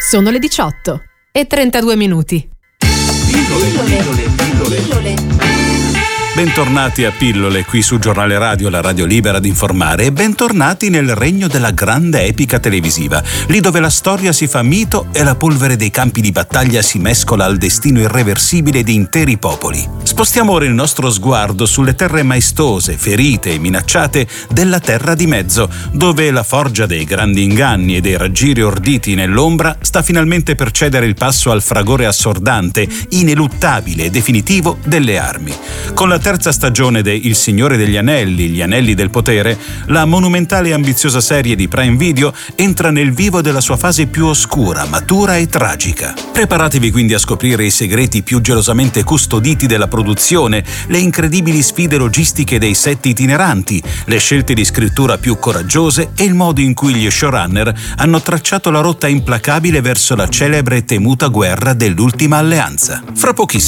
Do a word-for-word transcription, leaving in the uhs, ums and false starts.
Sono le diciotto e trentadue minuti. Pillole, pillole, pillole, pillole. Bentornati a Pillole, qui su Giornale Radio, la radio libera di informare, e bentornati nel regno della grande epica televisiva, lì dove la storia si fa mito e la polvere dei campi di battaglia si mescola al destino irreversibile di interi popoli. Spostiamo ora il nostro sguardo sulle terre maestose, ferite e minacciate della Terra di Mezzo, dove la forgia dei grandi inganni e dei raggiri orditi nell'ombra sta finalmente per cedere il passo al fragore assordante, ineluttabile e definitivo delle armi. Con la terza stagione de Il Signore degli Anelli, Gli Anelli del Potere, la monumentale e ambiziosa serie di Prime Video entra nel vivo della sua fase più oscura, matura e tragica. Preparatevi quindi a scoprire i segreti più gelosamente custoditi della produzione, le incredibili sfide logistiche dei set itineranti, le scelte di scrittura più coraggiose e il modo in cui gli showrunner hanno tracciato la rotta implacabile verso la celebre e temuta guerra dell'Ultima Alleanza. Fra pochissimo.